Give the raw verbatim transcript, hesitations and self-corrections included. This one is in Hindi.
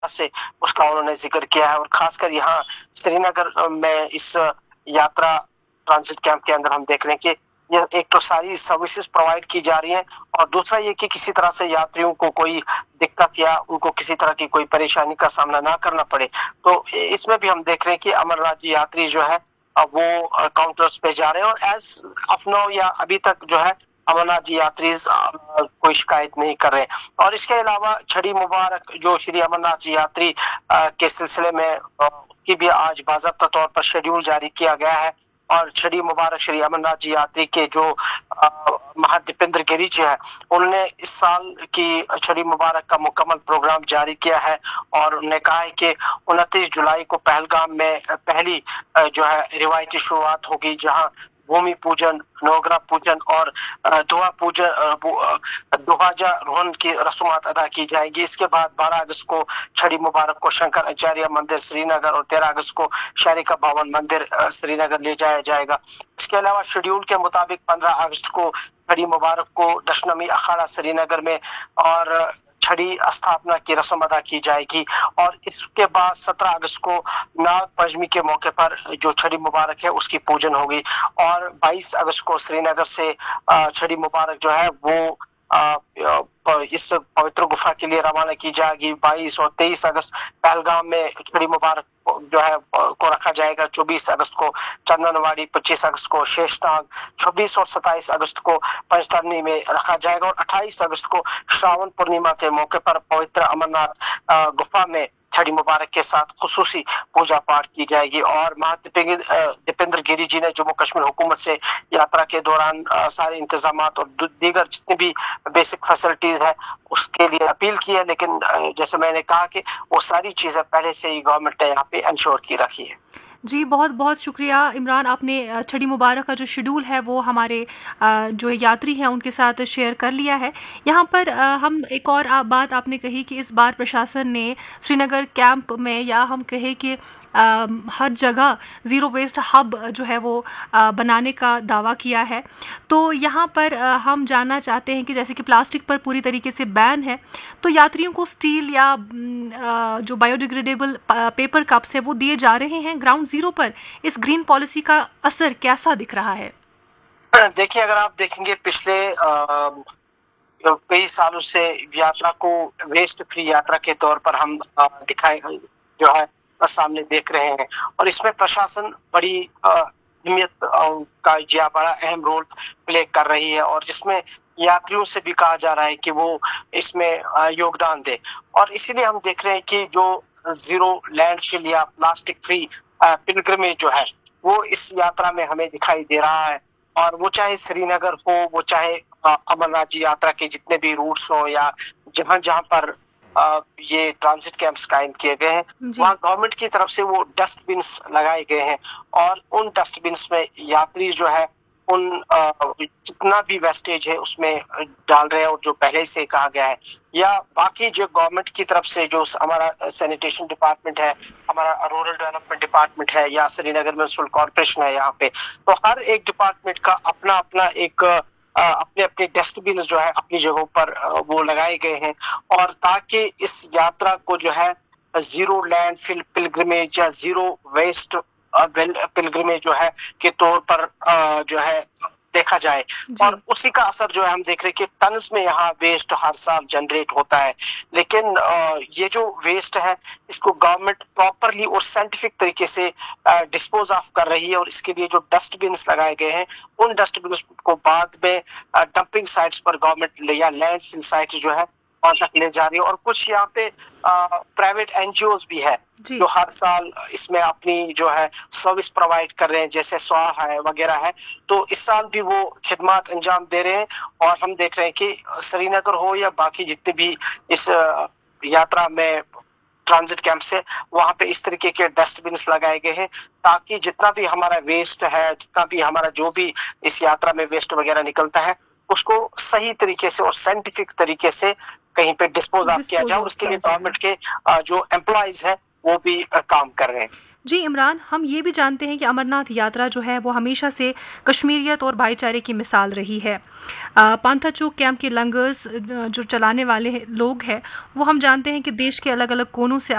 से उसका उन्होंने जिक्र किया है। और खासकर यहाँ श्रीनगर में इस यात्रा ट्रांजिट कैंप के अंदर हम देख रहे हैं कि ये एक तो सारी सर्विसेज प्रोवाइड की जा रही हैं, और दूसरा ये कि किसी तरह से यात्रियों को कोई दिक्कत या उनको किसी तरह की कोई परेशानी का सामना ना करना पड़े। तो इसमें भी हम देख रहे हैं कि अमरनाथ जी यात्री जो है वो काउंटर्स पे जा रहे हैं, और एज ऑफ नाउ या अभी तक जो है अमरनाथ जी यात्री कोई शिकायत नहीं कर रहे। और इसके अलावा छड़ी मुबारक जो श्री अमरनाथ जी यात्री के सिलसिले में की भी आज बाज़ाब्ता तौर पर शेड्यूल जारी किया गया है, और छड़ी मुबारक श्री अमरनाथ जी यात्री के जो महादीपेंद्र गिरी जी है उन्होंने इस साल की छड़ी मुबारक का मुकम्मल प्रोग्राम जारी किया है, और उन्होंने कहा है कि उनतीस जुलाई को पहलगाम में पहली जो है रिवायती शुरुआत होगी, जहां भूमि पूजन, नोगरा पूजन और दुआ पूजन दुहाजा रोहन की रस्मात अदा की जाएगी। इसके बाद बारह अगस्त को छड़ी मुबारक को शंकर आचार्य मंदिर श्रीनगर और तेरह अगस्त को शारिका भवन मंदिर श्रीनगर ले जाया जाएगा। इसके अलावा शेड्यूल के मुताबिक पंद्रह अगस्त को छड़ी मुबारक को दशनमी अखाड़ा श्रीनगर में और छड़ी स्थापना की रस्म अदा की जाएगी, और इसके बाद सत्रह अगस्त को नाग पंचमी के मौके पर जो छड़ी मुबारक है उसकी पूजन होगी, और बाईस अगस्त को श्रीनगर से छड़ी मुबारक जो है वो इस पवित्र गुफा के लिए रवाना की जाएगी। बाईस और तेईस अगस्त पहलगाम में छड़ी मुबारक जो है को रखा जाएगा। चौबीस अगस्त को चंदनवाड़ी, पच्चीस अगस्त को शेषनाग, छब्बीस और सत्ताईस अगस्त को पंचतरनी में रखा जाएगा, और अट्ठाईस अगस्त को श्रावण पूर्णिमा के मौके पर पवित्र अमरनाथ गुफा में छड़ी मुबारक के साथ खुसूसी पूजा पाठ की जाएगी। और महादीपेंद्र गिरी जी ने जम्मू कश्मीर हुकूमत से यात्रा के दौरान सारे इंतजाम और दीगर जितनी भी बेसिक फैसिलिटीज है उसके लिए अपील की है, लेकिन जैसे मैंने कहा कि वो सारी चीजें पहले से ही गवर्नमेंट ने यहाँ पे इंश्योर की रखी है। जी बहुत बहुत शुक्रिया इमरान, आपने छड़ी मुबारक का जो शेड्यूल है वो हमारे जो यात्री हैं उनके साथ शेयर कर लिया है। यहाँ पर हम एक और बात आपने कही कि इस बार प्रशासन ने श्रीनगर कैंप में या हम कहें कि आ, हर जगह ज़ीरो वेस्ट हब जो है वो आ, बनाने का दावा किया है। तो यहाँ पर आ, हम जानना चाहते हैं कि जैसे कि प्लास्टिक पर पूरी तरीके से बैन है, तो यात्रियों को स्टील या आ, जो बायोडिग्रेडेबल पेपर कप्स है वो दिए जा रहे हैं ग्राउंड ज़ीरो पर। इस ग्रीन पॉलिसी का असर कैसा दिख रहा है? देखिए, अगर आप देखेंगे पिछले कई सालों से यात्रा को वेस्ट फ्री यात्रा के तौर पर हम दिखाए जो है सामने देख रहे हैं, और इसमें प्रशासन बड़ी अहमियत का या बड़ा अहम रोल प्ले कर रही है, और जिसमें यात्रियों से भी कहा जा रहा है कि वो इसमें योगदान दे। और इसीलिए हम देख रहे हैं कि जो जीरो लैंडफिल या प्लास्टिक फ्री पिलग्रिमेज जो है वो इस यात्रा में हमें दिखाई दे रहा है, और वो चाहे श्रीनगर हो, वो चाहे अमरनाथ जी यात्रा के जितने भी रूट्स हो, या जहां जहां पर आ, ये ट्रांजिट कैंप्स कायम किए गए हैं, वहाँ गवर्नमेंट की तरफ से वो डस्टबिन्स लगाए गए हैं, और उन डस्टबिन्स में यात्री जो है उन जितना भी वेस्टेज है उसमें डाल रहे हैं, और जो पहले से कहा गया है, या बाकी जो गवर्नमेंट की तरफ से जो हमारा सैनिटेशन डिपार्टमेंट है, हमारा रूरल डेवलपमेंट डिपार्टमेंट है, या श्रीनगर म्युनिसिपल कॉर्पोरेशन है, यहाँ पे तो हर एक डिपार्टमेंट का अपना अपना एक अपने अपने डस्टबिन जो है अपनी जगहों पर वो लगाए गए हैं, और ताकि इस यात्रा को जो है जीरो लैंडफिल पिलग्रिमेज या जीरो वेस्ट पिलग्रिमेज जो है के तौर पर जो है देखा जाए, और उसी का असर जो है हम देख रहे हैं कि टन्स में यहाँ वेस्ट हर साल जनरेट होता है। लेकिन ये जो वेस्ट है इसको गवर्नमेंट प्रॉपरली और साइंटिफिक तरीके से डिस्पोज ऑफ कर रही है, और इसके लिए जो डस्टबिन लगाए गए हैं उन डस्टबिन को बाद में डंपिंग साइट्स पर गवर्नमेंट या लैंडफिल साइट्स जो है और तक ले जा रही है। और कुछ यहाँ पे प्राइवेट एनजीओज भी है जो हर साल इसमें अपनी जो है सर्विस प्रोवाइड कर रहे हैं, जैसे स्वाहा है वगैरह है, तो इस साल भी वो खिदमत अंजाम दे रहे हैं। और हम देख रहे हैं कि श्रीनगर हो या बाकी जितने भी इस यात्रा में ट्रांजिट कैंप से वहां पे इस तरीके के डस्टबिन लगाए गए हैं, ताकि जितना भी हमारा वेस्ट है, जितना भी हमारा जो भी इस यात्रा में वेस्ट वगैरह निकलता है उसको सही तरीके से और साइंटिफिक तरीके से कहीं पे डिस्पोज ऑफ किया जाए। उसके लिए गवर्नमेंट के जो एम्प्लॉइज है वो भी काम कर रहे हैं। जी इमरान, हम ये भी जानते हैं कि अमरनाथ यात्रा जो है वो हमेशा से कश्मीरियत और भाईचारे की मिसाल रही है। पांथाचूक कैंप के लंगर्स जो चलाने वाले लोग हैं वो हम जानते हैं कि देश के अलग अलग कोनों से